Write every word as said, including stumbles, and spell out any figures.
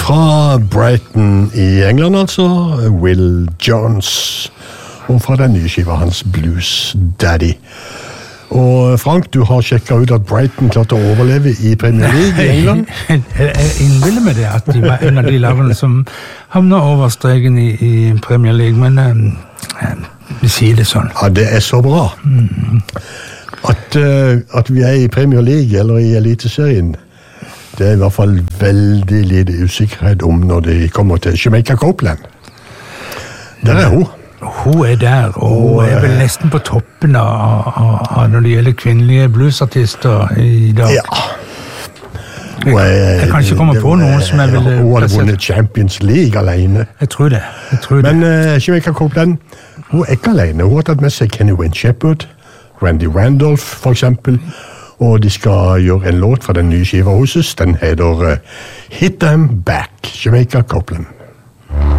Fra Brighton i England, altså. Will Jones. Og fra den nye skiva hans, Blues Daddy. Og Frank, du har sjekket ut at Brighton klarte å overleve i Premier League i England? Jeg, jeg, jeg innbiller meg det, at de var en av de lagene som havnet over streken i, i Premier League, men um, vi sier det sånn. Ja, det er så bra. Mm. At, uh, at vi er i Premier League, eller i Eliteserien, det er i hvert fall veldig lite usikkerhet om når de kommer til Jamaica Copeland. Der er hun. Hun er der, og er vel nesten på toppen av, av, av når det gjelder kvinnelige bluesartister i dag. Ja. Jeg, jeg kan ikke komme på noen som jeg ville... Hun hadde vunnet Champions League alene. Jeg tror det. Jeg tror Men det. uh, Jamaica Copeland, hun er ikke alene. Hun har tatt med seg Kenny Wayne Shepherd, Randy Randolph for eksempel, og de skal gjøre en låt fra den nye skiva hos oss. Den heter uh, Hit Them Back, Jamaica Copeland.